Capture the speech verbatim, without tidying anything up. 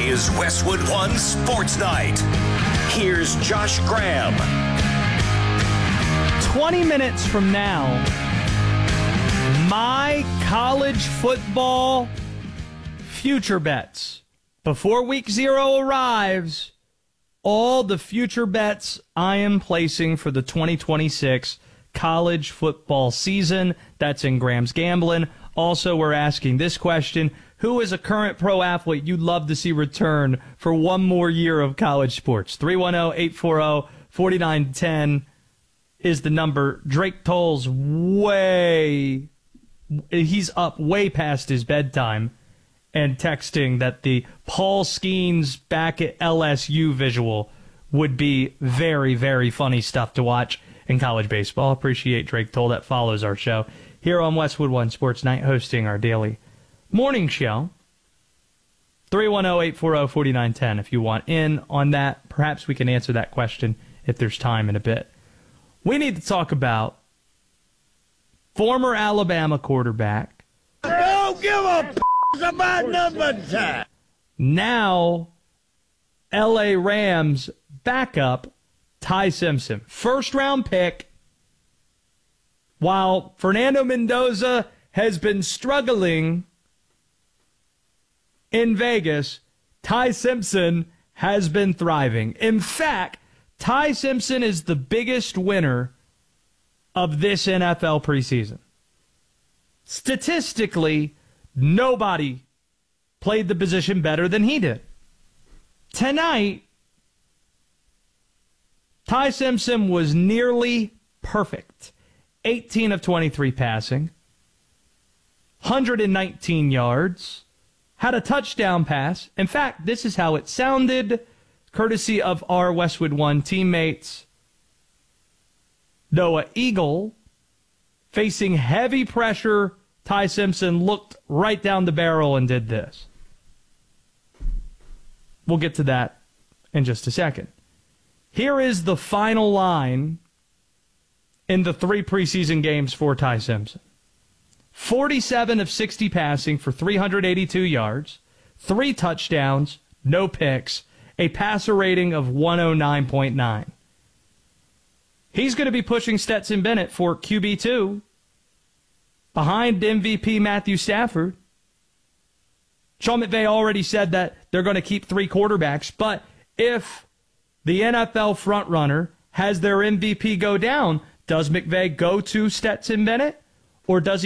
is Westwood One Sports Night. Here's Josh Graham. twenty minutes from now, my college football future bets. Before week zero arrives, all the future bets I am placing for the twenty twenty-six college football season. That's in Graham's Gambling. Also, we're asking this question: who is a current pro athlete you'd love to see return for one more year of college sports? three one zero, eight four zero, four nine one zero is the number. Drake Toll's way, he's up way past his bedtime and texting that the Paul Skeens back at L S U visual would be very, very funny stuff to watch in college baseball. Appreciate Drake Toll that follows our show here on Westwood One Sports Night, hosting our daily morning show. three one zero, eight four zero, four nine one zero if you want in on that. Perhaps we can answer that question if there's time in a bit. We need to talk about former Alabama quarterback. Don't give a p*** about number time. Now L A Rams backup Ty Simpson. First round pick. While Fernando Mendoza has been struggling in Vegas, Ty Simpson has been thriving. In fact, Ty Simpson is the biggest winner of this N F L preseason. Statistically, nobody played the position better than he did. Tonight, Ty Simpson was nearly perfect. eighteen of twenty-three passing, one hundred nineteen yards, had a touchdown pass. In fact, this is how it sounded, courtesy of our Westwood One teammates. Noah Eagle, facing heavy pressure, Ty Simpson looked right down the barrel and did this. We'll get to that in just a second. Here is the final line in the three preseason games for Ty Simpson. forty-seven of sixty passing for three hundred eighty-two yards, three touchdowns, no picks, a passer rating of one oh nine point nine. He's going to be pushing Stetson Bennett for Q B two behind M V P Matthew Stafford. Sean McVay already said that they're going to keep three quarterbacks, but if the N F L frontrunner has their M V P go down, does McVay go to Stetson Bennett, or does he